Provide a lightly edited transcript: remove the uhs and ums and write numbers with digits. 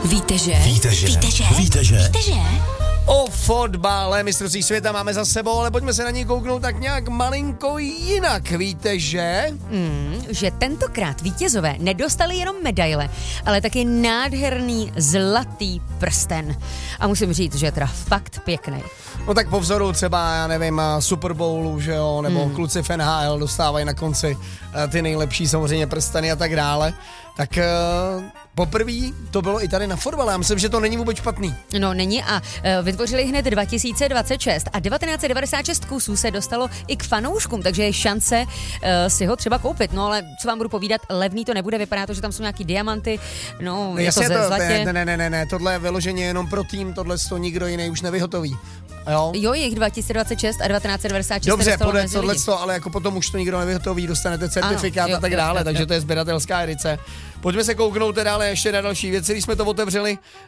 Víte, že? O fotbale mistrovství světa máme za sebou, ale pojďme se na něj kouknout tak nějak malinko jinak. Víte, že? Že tentokrát vítězové nedostali jenom medaile, ale taky nádherný zlatý prsten. A musím říct, že je teda fakt pěkný. No tak po vzoru třeba, já nevím, Super Bowlu, že jo, nebo kluci v NHL dostávají na konci ty nejlepší samozřejmě prsteny a tak dále. Tak poprvé to bylo i tady na fotbale. Já myslím, že to není vůbec špatný. No není a vytvořili hned 2026 a 1996 kusů se dostalo i k fanouškům, takže je šance si ho třeba koupit. No ale co vám budu povídat, levný to nebude, vypadá to, že tam jsou nějaký diamanty, no je to ze zlatě. Ne, tohle je vyloženě jenom pro tým, tohle to nikdo jiný už nevyhotoví. Jo, jich 2026 a 1996. Dobře, podle tohleto, ale jako potom už to nikdo nevyhotoví, dostanete certifikát a tak dále, takže to je sběratelská edice. Pojďme se kouknout teda ale ještě na další věci, když jsme to otevřeli.